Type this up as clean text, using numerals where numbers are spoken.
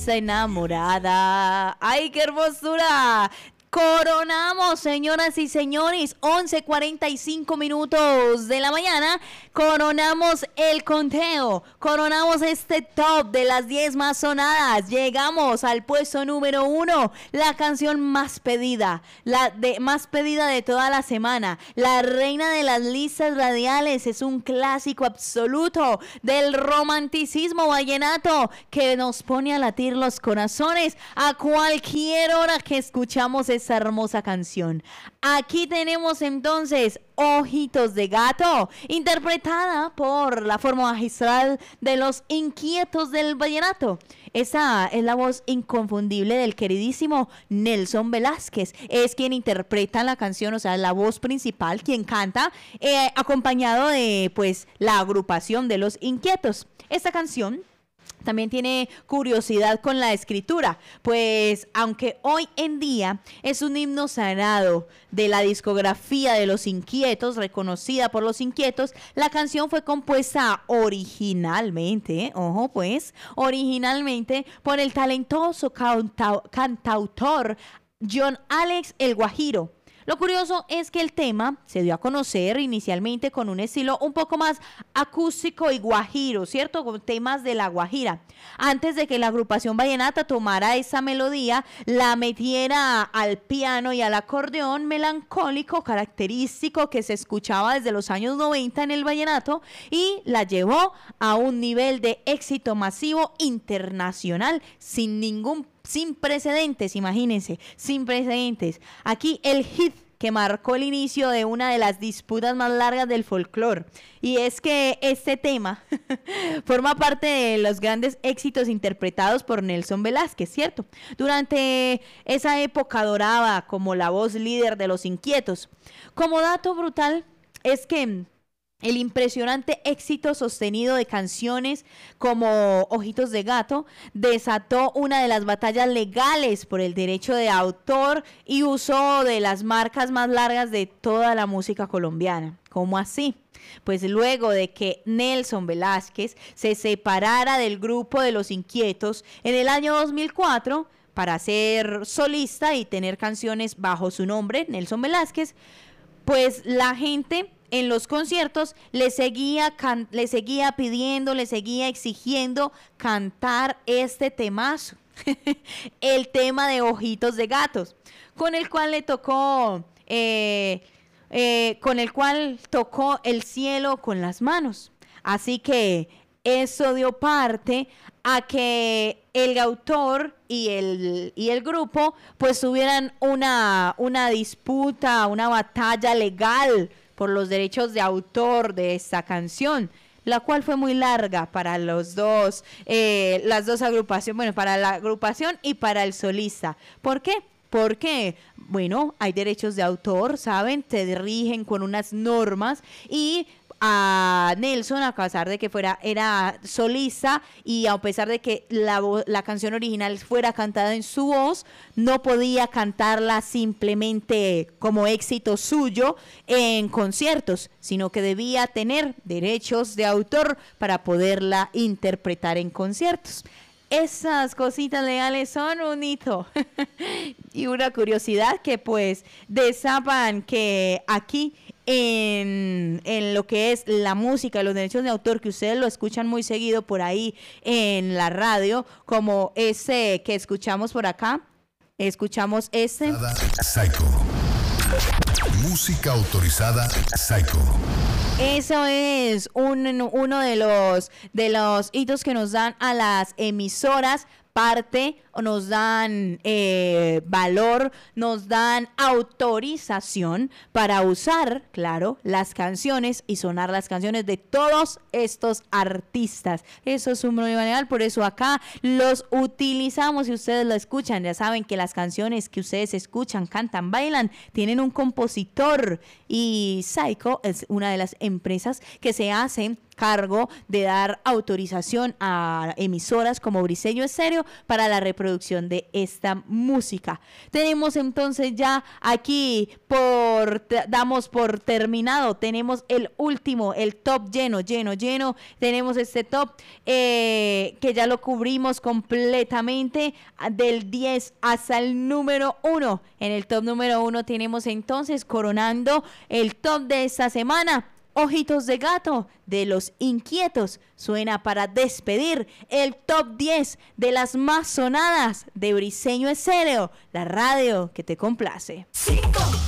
esa enamorada. ¡Ay, qué hermosura! Coronamos, señoras y señores, 11:45 de la mañana, coronamos el conteo, coronamos este top de las 10 más sonadas, llegamos al puesto número 1, la canción más pedida, más pedida de toda la semana, la reina de las listas radiales, es un clásico absoluto del romanticismo vallenato que nos pone a latir los corazones a cualquier hora que escuchamos esta hermosa canción. Aquí tenemos entonces Ojitos de Gato, interpretada por la forma magistral de Los Inquietos del Vallenato. Esa es la voz inconfundible del queridísimo Nelson Velázquez. Es quien interpreta la canción, o sea, la voz principal, quien canta, acompañado de, pues, la agrupación de Los Inquietos. Esta canción también tiene curiosidad con la escritura, pues aunque hoy en día es un himno sagrado de la discografía de Los Inquietos, reconocida por Los Inquietos, la canción fue compuesta originalmente, ojo pues, originalmente por el talentoso cantautor John Alex El Guajiro. Lo curioso es que el tema se dio a conocer inicialmente con un estilo un poco más acústico y guajiro, ¿cierto? Con temas de la Guajira. Antes de que la agrupación vallenata tomara esa melodía, la metiera al piano y al acordeón melancólico característico que se escuchaba desde los años 90 en el vallenato y la llevó a un nivel de éxito masivo internacional sin precedentes, imagínense, sin precedentes. Aquí el hit que marcó el inicio de una de las disputas más largas del folclore. Y es que este tema forma parte de los grandes éxitos interpretados por Nelson Velázquez, ¿cierto? Durante esa época dorada como la voz líder de Los Inquietos. Como dato brutal es que el impresionante éxito sostenido de canciones como Ojitos de Gato desató una de las batallas legales por el derecho de autor y uso de las marcas más largas de toda la música colombiana. ¿Cómo así? Pues luego de que Nelson Velázquez se separara del grupo de Los Inquietos en el año 2004 para ser solista y tener canciones bajo su nombre, Nelson Velázquez, pues la gente en los conciertos le seguía pidiendo, le seguía exigiendo cantar este temazo, el tema de Ojitos de Gatos, con el cual tocó el cielo con las manos. Así que eso dio parte a que el autor y el grupo pues tuvieran una disputa, una batalla legal por los derechos de autor de esta canción, la cual fue muy larga para las dos agrupaciones, bueno, para la agrupación y para el solista. ¿Por qué? Porque, bueno, hay derechos de autor, ¿saben? Se rigen con unas normas y a Nelson, a pesar de que era solista y a pesar de que la canción original fuera cantada en su voz, no podía cantarla simplemente como éxito suyo en conciertos, sino que debía tener derechos de autor para poderla interpretar en conciertos. Esas cositas legales son un hito y una curiosidad que pues destapan que aquí en lo que es la música, los derechos de autor, que ustedes lo escuchan muy seguido por ahí en la radio, como ese que escuchamos por acá, escuchamos este. Psycho. Música autorizada Psycho. Eso es uno de los hitos que nos dan a las emisoras, parte, o nos dan valor, nos dan autorización para usar, claro, las canciones y sonar las canciones de todos estos artistas. Eso es un problema legal, por eso acá los utilizamos y ustedes lo escuchan. Ya saben que las canciones que ustedes escuchan, cantan, bailan, tienen un compositor y Psycho es una de las empresas que se hacen cargo de dar autorización a emisoras como Briseño Estéreo para la reproducción de esta música. Tenemos entonces ya aquí damos por terminado, tenemos el último, el top lleno. Tenemos este top que ya lo cubrimos completamente del 10 hasta el número 1. En el top número 1 tenemos entonces coronando el top de esta semana. Ojitos de Gato de Los Inquietos suena para despedir el top 10 de las más sonadas de Briseño Estéreo, la radio que te complace. 5